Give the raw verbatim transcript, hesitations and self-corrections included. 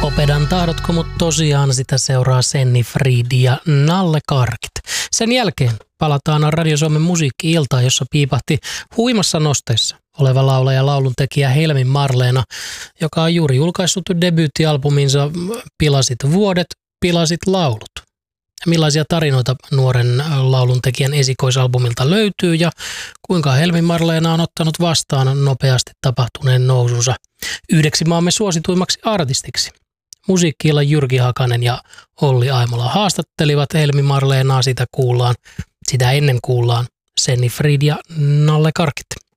Opedan tahdotko, mutta tosiaan sitä seuraa Senni Fried ja Nalle Karkit. Sen jälkeen palataan Radio Suomen musiikki-iltaan, jossa piipahti huimassa nosteessa oleva laulaja ja lauluntekijä Helmi Marleena, joka on juuri julkaissut debyyttialbuminsa Pilasit vuodet, pilasit laulut. Millaisia tarinoita nuoren lauluntekijän esikoisalbumilta löytyy ja kuinka Helmi Marleena on ottanut vastaan nopeasti tapahtuneen nousunsa yhdeksi maamme suosituimmaksi artistiksi. Musiikki-illan Jyrki Hakanen ja Olli Aimola haastattelivat Helmi Marleenaa, sitä kuullaan. Sitä ennen kuullaan Senni Fried ja Nalle Karkit.